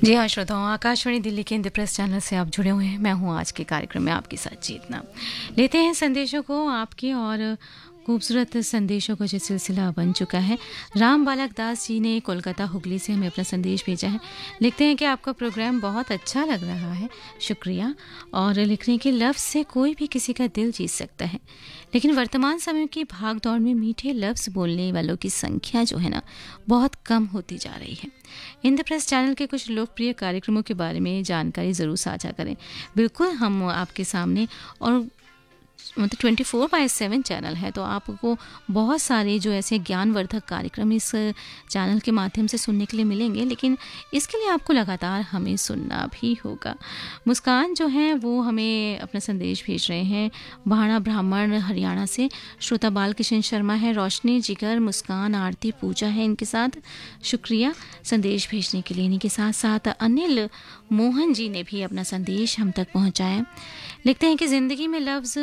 जी हाँ श्रोताओं, आकाशवाणी दिल्ली के इंद्रप्रस्थ चैनल से आप जुड़े हुए हैं। मैं हूँ आज के कार्यक्रम में आपके साथ चेतना। लेते हैं संदेशों को आपके और खूबसूरत संदेशों का जो सिलसिला बन चुका है। राम बालक दास जी ने कोलकाता हुगली से हमें अपना संदेश भेजा है। लिखते हैं कि आपका प्रोग्राम बहुत अच्छा लग रहा है, शुक्रिया। और लिखने के लफ्ज़ से कोई भी किसी का दिल जीत सकता है, लेकिन वर्तमान समय की भाग दौड़ में मीठे लफ्ज़ बोलने वालों की संख्या जो है ना, बहुत कम होती जा रही है। इंद्रप्रस्थ चैनल के कुछ लोकप्रिय कार्यक्रमों के बारे में जानकारी ज़रूर साझा करें। बिल्कुल हम आपके सामने, और मतलब 24/7 चैनल है, तो आपको बहुत सारे जो ऐसे ज्ञानवर्धक कार्यक्रम इस चैनल के माध्यम से सुनने के लिए मिलेंगे, लेकिन इसके लिए आपको लगातार हमें सुनना भी होगा। मुस्कान जो है वो हमें अपना संदेश भेज रहे हैं भाणा ब्राह्मण हरियाणा से। श्रोता बाल किशन शर्मा है, रोशनी, जिगर, मुस्कान, आरती, पूजा है इनके साथ। शुक्रिया संदेश भेजने के लिए। इनके साथ साथ अनिल मोहन जी ने भी अपना संदेश हम तक पहुँचाया। लिखते हैं कि ज़िंदगी में लफ्ज़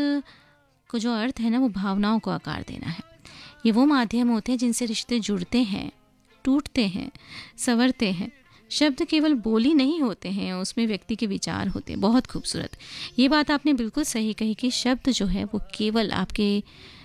को जो अर्थ है ना, वो भावनाओं को आकार देना है। ये वो माध्यम होते हैं जिनसे रिश्ते जुड़ते हैं, टूटते हैं, संवरते हैं। शब्द केवल बोली नहीं होते हैं, उसमें व्यक्ति के विचार होते हैं। बहुत खूबसूरत, ये बात आपने बिल्कुल सही कही कि शब्द जो है वो केवल आपके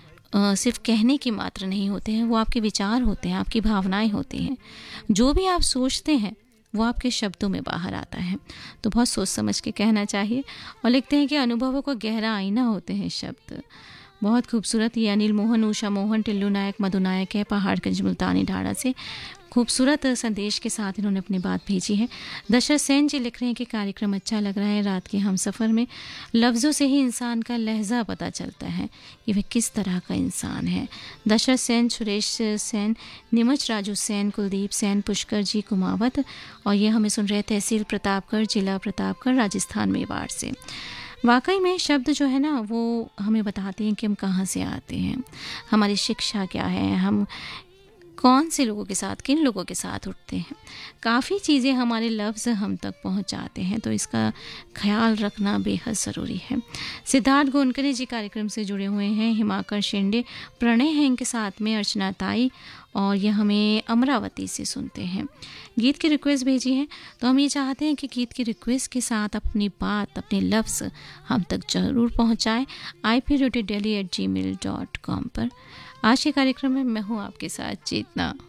सिर्फ कहने की मात्र नहीं होते हैं, वो आपके विचार होते हैं, आपकी भावनाएं होती हैं। जो भी आप सोचते हैं वो आपके शब्दों में बाहर आता है, तो बहुत सोच समझ के कहना चाहिए। और लिखते हैं कि अनुभवों का गहरा आईना होते हैं शब्द। बहुत खूबसूरत। ये अनिल मोहन, उषा मोहन, टिल्लू नायक, मधु नायक है पहाड़गंज मुल्तानी ढाड़ा से। खूबसूरत संदेश के साथ इन्होंने अपनी बात भेजी है। दशरथ सेन जी लिख रहे हैं कि कार्यक्रम अच्छा लग रहा है। रात के हम सफ़र में लफ्ज़ों से ही इंसान का लहजा पता चलता है कि वह किस तरह का इंसान है। दशरथ सेन, सुरेश सेन, निमच राजू सेन, कुलदीप सेन, पुष्कर जी कुमावत, और ये हमें सुन रहे तहसील प्रतापगढ़, जिला प्रतापगढ़, राजस्थान, मेवाड़ से। वाकई में शब्द जो है ना, वो हमें बताते हैं कि हम कहाँ से आते हैं, हमारी शिक्षा क्या है, हम कौन से लोगों के साथ, किन लोगों के साथ उठते हैं। काफ़ी चीज़ें हमारे लफ्ज़ हम तक पहुंचाते हैं, तो इसका ख्याल रखना बेहद ज़रूरी है। सिद्धार्थ गोनकरे जी कार्यक्रम से जुड़े हुए हैं। हिमाकर शेंडे, प्रणय है इनके साथ में, अर्चना ताई, और यह हमें अमरावती से सुनते हैं। गीत की रिक्वेस्ट भेजी है, तो हम ये चाहते हैं कि गीत की रिक्वेस्ट के साथ अपनी बात, अपने लफ्ज़ हम तक ज़रूर पहुँचाएँ ip.delhi@gmail.com पर। आज के कार्यक्रम में मैं हूँ आपके साथ चेतना।